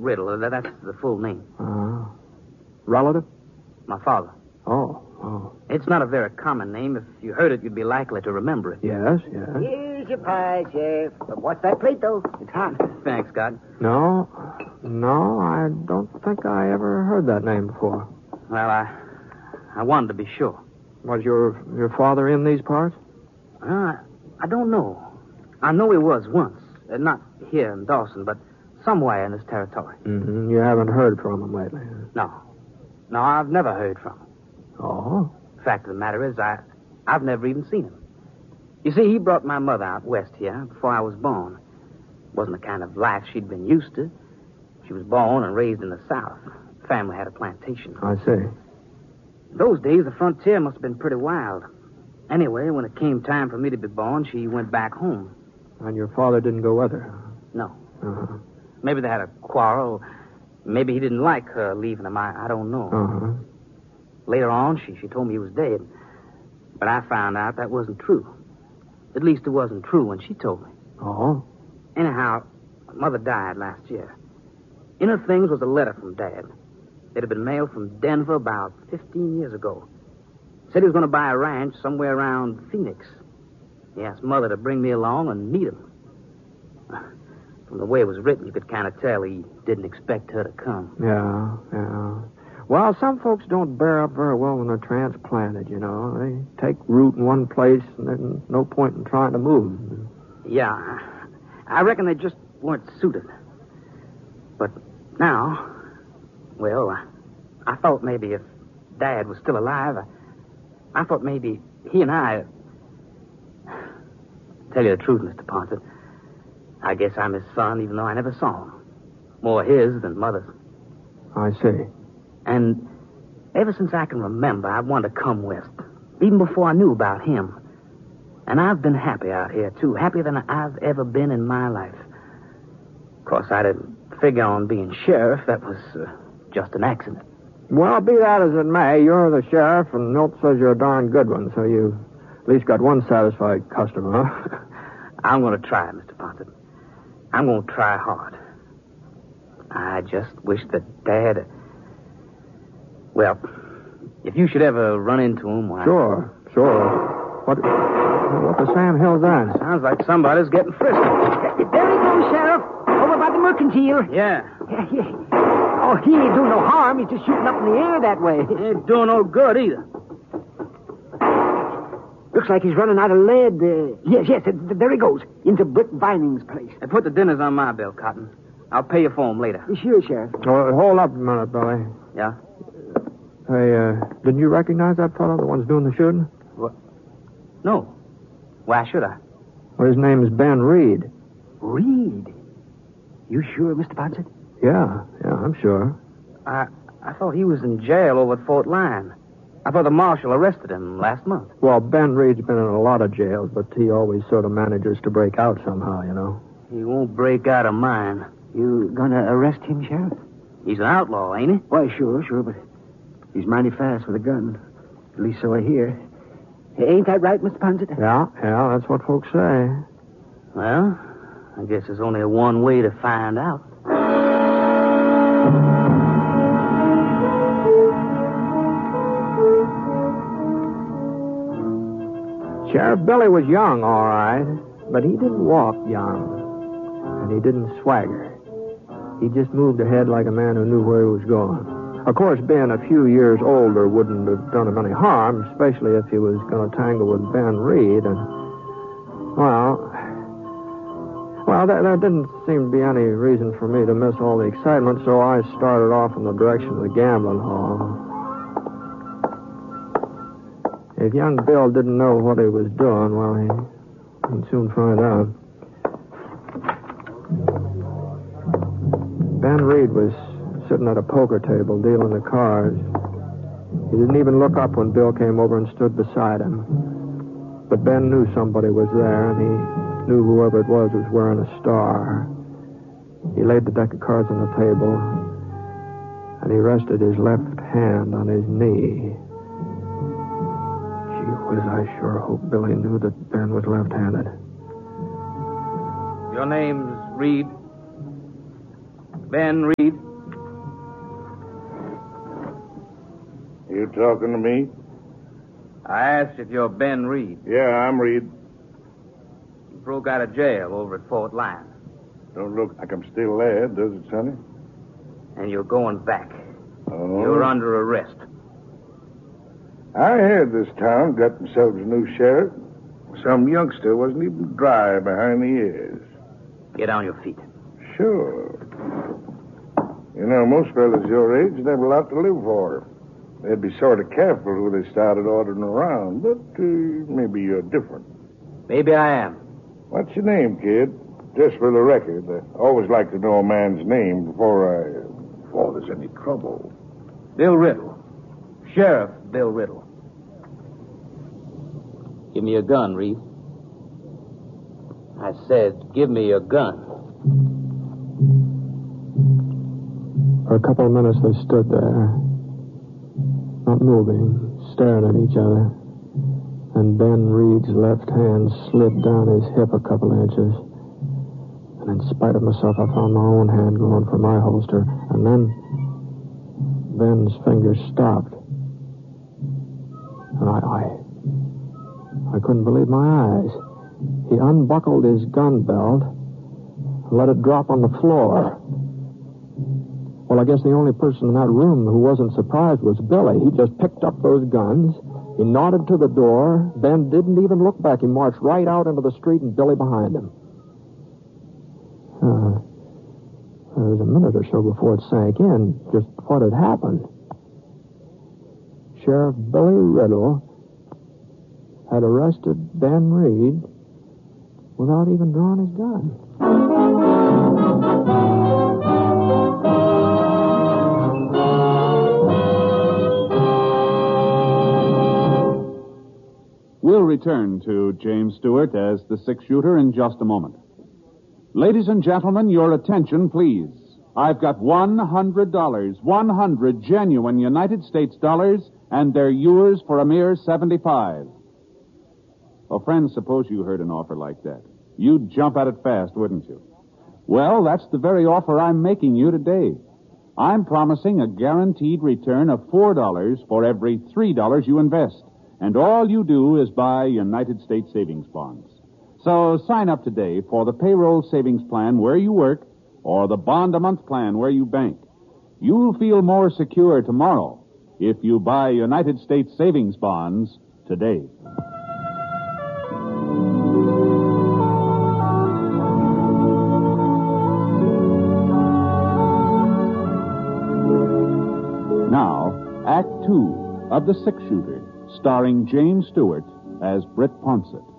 Riddle. That's the full name. Relative? My father. Oh. It's not a very common name. If you heard it, you'd be likely to remember it. Yes. Here's your pie, Sheriff. But what's that plate, though? It's hot. Thanks, Scott. No, I don't think I ever heard that name before. Well, I wanted to be sure. Was your father in these parts? I don't know. I know he was once. Not here in Dawson, but somewhere in this territory. Mm-hmm. You haven't heard from him lately? No, I've never heard from him. Oh? Fact of the matter is, I've never even seen him. You see, he brought my mother out west here before I was born. It wasn't the kind of life she'd been used to. She was born and raised in the South. Family had a plantation. I see. Those days, the frontier must have been pretty wild. Anyway, when it came time for me to be born, she went back home. And your father didn't go with her? No. Uh-huh. Maybe they had a quarrel. Maybe he didn't like her leaving him. I don't know. Uh-huh. Later on, she told me he was dead. But I found out that wasn't true. At least it wasn't true when she told me. Oh? Anyhow, Mother died last year. In her things was a letter from Dad. It had been mailed from Denver about 15 years ago. Said he was going to buy a ranch somewhere around Phoenix. He asked Mother to bring me along and meet him. From the way it was written, you could kind of tell he didn't expect her to come. Yeah. Well, some folks don't bear up very well when they're transplanted, you know. They take root in one place, and there's no point in trying to move. Yeah, I reckon they just weren't suited. But now, well, I thought maybe if Dad was still alive, I thought maybe he and I... Tell you the truth, Mr. Ponset, I guess I'm his son, even though I never saw him. More his than Mother's. I see. And ever since I can remember, I've wanted to come west, even before I knew about him. And I've been happy out here, too, happier than I've ever been in my life. Of course, I didn't figure on being sheriff. That was just an accident. Well, be that as it may, you're the sheriff, and Milt says you're a darn good one, so you at least got one satisfied customer, huh? I'm going to try, Mr. Ponset. I'm going to try hard. I just wish that Dad... Well, if you should ever run into him, why... Sure. What the Sam Hill's that? Sounds like somebody's getting frisky. There he goes, Sheriff. Over by the mercantile. Yeah. Oh, he ain't doing no harm. He's just shooting up in the air that way. Ain't doing no good either. Looks like he's running out of lead. Yes, there he goes. Into Brick Vining's place. Hey, put the dinners on my bill, Cotton. I'll pay you for them later. Sure, Sheriff. Hold up a minute, Billy. Yeah? Hey, didn't you recognize that fellow, the one's doing the shooting? What? No. Why should I? Well, his name is Ben Reed. Reed? You sure, Mr. Ponset? Yeah, I'm sure. I thought he was in jail over at Fort Lyon. I thought the marshal arrested him last month. Well, Ben Reed's been in a lot of jails, but he always sort of manages to break out somehow, you know. He won't break out of mine. You gonna arrest him, Sheriff? He's an outlaw, ain't he? Why, sure, but he's mighty fast with a gun. At least so I hear. Ain't that right, Mr. Ponset? Yeah, that's what folks say. Well, I guess there's only one way to find out. Sheriff Billy was young, all right, but he didn't walk young, and he didn't swagger. He just moved ahead like a man who knew where he was going. Of course, being a few years older wouldn't have done him any harm, especially if he was going to tangle with Ben Reed, and, well, there didn't seem to be any reason for me to miss all the excitement, so I started off in the direction of the gambling hall. If young Bill didn't know what he was doing, well, he'd soon find out. Ben Reed was sitting at a poker table dealing the cards. He didn't even look up when Bill came over and stood beside him. But Ben knew somebody was there, and he knew whoever it was wearing a star. He laid the deck of cards on the table, and he rested his left hand on his knee. I sure hope Billy knew that Ben was left-handed. Your name's Reed? Ben Reed. You talking to me? I asked if you're Ben Reed. Yeah, I'm Reed. You broke out of jail over at Fort Lyons. Don't look like I'm still there, does it, Sonny? And you're going back. Oh. You're under arrest. I heard this town got themselves a new sheriff. Some youngster wasn't even dry behind the ears. Get on your feet. Sure. You know, most fellas your age have a lot to live for. They'd be sort of careful who they started ordering around, but maybe you're different. Maybe I am. What's your name, kid? Just for the record, I always like to know a man's name before there's any trouble. Bill Riddle. Sheriff Bill Riddle. Give me your gun, Reed. I said, give me your gun. For a couple of minutes, they stood there, not moving, staring at each other. And Ben Reed's left hand slid down his hip a couple inches. And in spite of myself, I found my own hand going for my holster. And then Ben's fingers stopped. And I couldn't believe my eyes. He unbuckled his gun belt and let it drop on the floor. Well, I guess the only person in that room who wasn't surprised was Billy. He just picked up those guns. He nodded to the door. Ben didn't even look back. He marched right out into the street and Billy behind him. There was a minute or so before it sank in just what had happened. Sheriff Billy Riddle had arrested Ben Reed without even drawing his gun. We'll return to James Stewart as the six-shooter in just a moment. Ladies and gentlemen, your attention, please. I've got $100, 100 genuine United States dollars, and they're yours for a mere 75. Oh, friends, suppose you heard an offer like that. You'd jump at it fast, wouldn't you? Well, that's the very offer I'm making you today. I'm promising a guaranteed return of $4 for every $3 you invest. And all you do is buy United States savings bonds. So sign up today for the payroll savings plan where you work or the bond-a-month plan where you bank. You'll feel more secure tomorrow if you buy United States savings bonds today. Now, Act 2 of The Six-Shooter, starring James Stewart as Britt Ponsett.